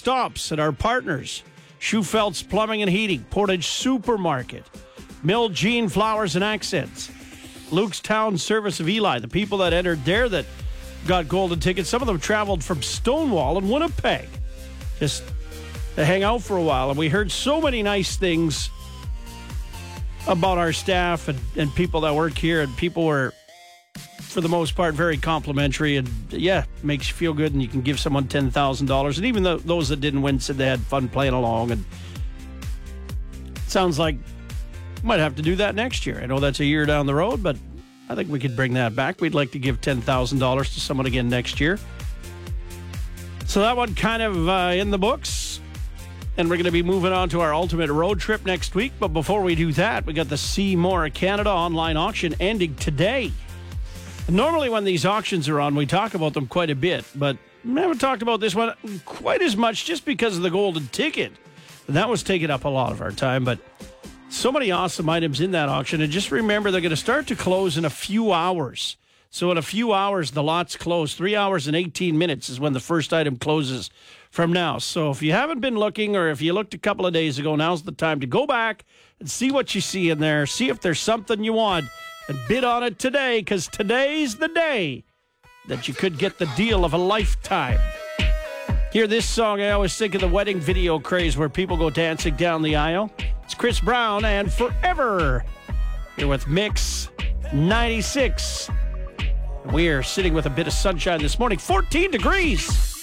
stops at our partners: Schufeld's Plumbing and Heating, Portage Supermarket, Mill Jean Flowers and Accents, Luke's Town Service of Eli. The people that entered there that got golden tickets, some of them traveled from Stonewall and Winnipeg just to hang out for a while. And we heard so many nice things about our staff and people that work here, and people were, for the most part, very complimentary, and makes you feel good, and you can give someone $10,000. And even those that didn't win said they had fun playing along, and it sounds like we might have to do that next year. I know that's a year down the road, but I think we could bring that back. We'd like to give $10,000 to someone again next year. So that one kind of in the books. And we're going to be moving on to our ultimate road trip next week. But before we do that, we got the See More Canada online auction ending today. Normally when these auctions are on, we talk about them quite a bit. But we haven't talked about this one quite as much just because of the golden ticket. And that was taking up a lot of our time. But so many awesome items in that auction. And just remember, they're going to start to close in a few hours. So in a few hours, the lots close. 3 hours and 18 minutes is when the first item closes from now. So if you haven't been looking, or if you looked a couple of days ago, now's the time to go back and see what you see in there. See if there's something you want and bid on it today, because today's the day that you could get the deal of a lifetime. Hear this song, I always think of the wedding video craze where people go dancing down the aisle. It's Chris Brown and Forever. Here with Mix 96. We're sitting with a bit of sunshine this morning, 14 degrees.